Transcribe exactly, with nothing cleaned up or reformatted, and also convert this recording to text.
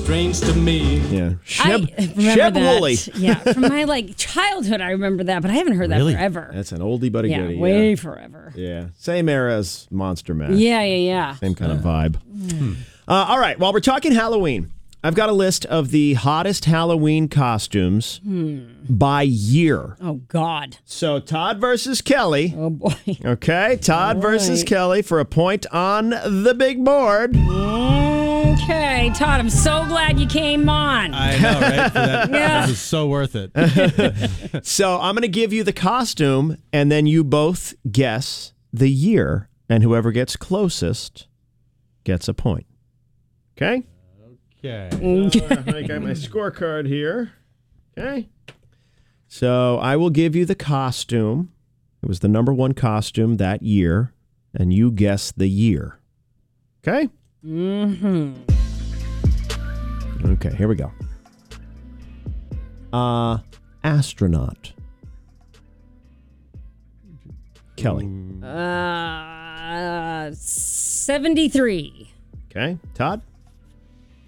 strange to me. Yeah. I Shib, remember Shib that. Woolley. Yeah, from my like childhood, I remember that, but I haven't heard that Really? forever. That's an oldie but a yeah, goodie. way yeah. forever. Yeah. Same era as Monster Mash. Yeah, yeah, yeah. Same kind of vibe. Uh, all right. While we're talking Halloween, I've got a list of the hottest Halloween costumes by year. Oh God. So Todd versus Kelly. Oh boy. Okay, Todd All versus right. Kelly for a point on the big board. Okay, Todd, I'm so glad you came on. I know, right? For that, Yeah. that was so worth it. So I'm going to give you the costume, and then you both guess the year, and whoever gets closest gets a point. Okay? Okay. I got my scorecard here. Okay. So I will give you the costume. It was the number one costume that year, and you guess the year. Okay? Mm-hmm. Okay, here we go. Uh, astronaut. Kelly. Uh, seventy-three. Okay. Todd?